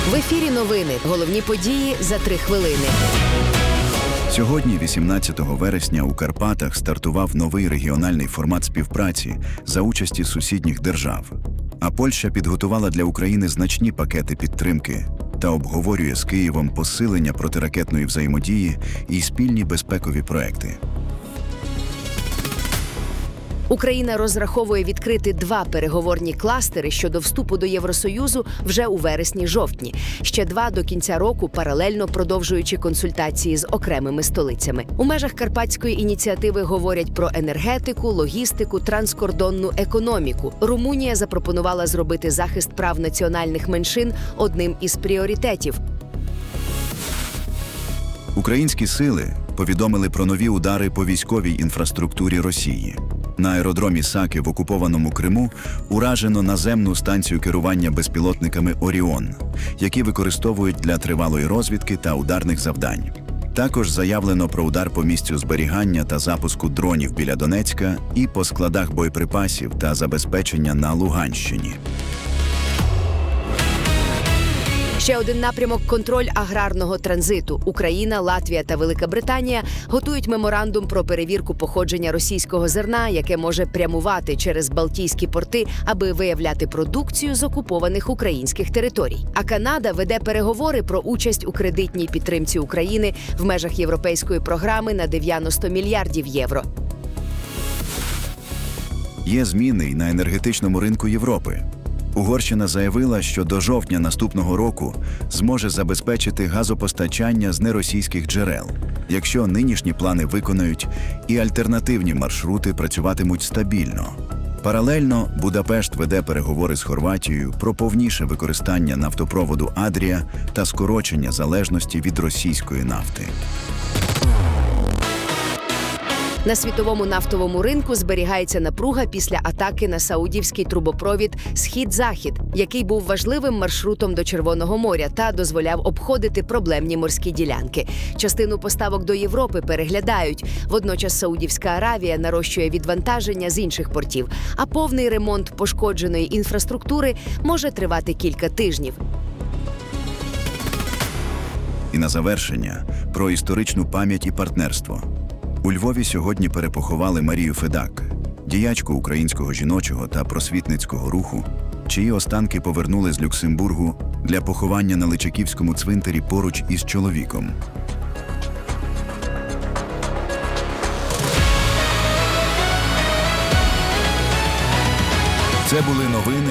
В ефірі новини. Головні події за 3 хвилини. Сьогодні, 18 вересня, у Карпатах стартував новий регіональний формат співпраці за участі сусідніх держав. А Польща підготувала для України значні пакети підтримки та обговорює з Києвом посилення протиракетної взаємодії і спільні безпекові проекти. Україна розраховує відкрити 2 переговорні кластери щодо вступу до Євросоюзу вже у вересні-жовтні. Ще 2 до кінця року, паралельно продовжуючи консультації з окремими столицями. У межах Карпатської ініціативи говорять про енергетику, логістику, транскордонну економіку. Румунія запропонувала зробити захист прав національних меншин одним із пріоритетів. Українські сили повідомили про нові удари по військовій інфраструктурі Росії. На аеродромі Саки в окупованому Криму уражено наземну станцію керування безпілотниками «Оріон», які використовують для тривалої розвідки та ударних завдань. Також заявлено про удар по місцю зберігання та запуску дронів біля Донецька і по складах боєприпасів та забезпечення на Луганщині. Ще один напрямок – контроль аграрного транзиту. Україна, Латвія та Велика Британія готують меморандум про перевірку походження російського зерна, яке може прямувати через Балтійські порти, аби виявляти продукцію з окупованих українських територій. А Канада веде переговори про участь у кредитній підтримці України в межах європейської програми на 90 мільярдів євро. Є зміни й на енергетичному ринку Європи. Угорщина заявила, що до жовтня наступного року зможе забезпечити газопостачання з неросійських джерел, якщо нинішні плани виконають і альтернативні маршрути працюватимуть стабільно. Паралельно Будапешт веде переговори з Хорватією про повніше використання нафтопроводу «Адрія» та скорочення залежності від російської нафти. На світовому нафтовому ринку зберігається напруга після атаки на саудівський трубопровід «Схід-Захід», який був важливим маршрутом до Червоного моря та дозволяв обходити проблемні морські ділянки. Частину поставок до Європи переглядають. Водночас Саудівська Аравія нарощує відвантаження з інших портів, а повний ремонт пошкодженої інфраструктури може тривати кілька тижнів. І на завершення – про історичну пам'ять і партнерство. У Львові сьогодні перепоховали Марію Федак, діячку українського жіночого та просвітницького руху, чиї останки повернули з Люксембургу для поховання на Личаківському цвинтарі поруч із чоловіком. Це були новини.